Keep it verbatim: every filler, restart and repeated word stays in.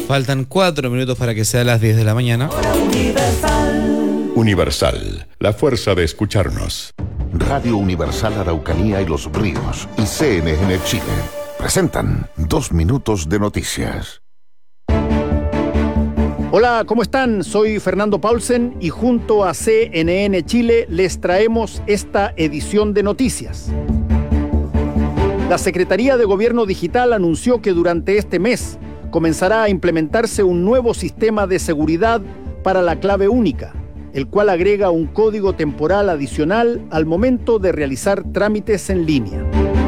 Faltan cuatro minutos para que sea las diez de la mañana. Universal, la fuerza de escucharnos. Radio Universal Araucanía y Los Ríos y C N N Chile presentan Dos Minutos de Noticias. Hola, ¿cómo están? Soy Fernando Paulsen y junto a C N N Chile les traemos esta edición de noticias. La Secretaría de Gobierno Digital anunció que durante este mes comenzará a implementarse un nuevo sistema de seguridad para la clave única, el cual agrega un código temporal adicional al momento de realizar trámites en línea.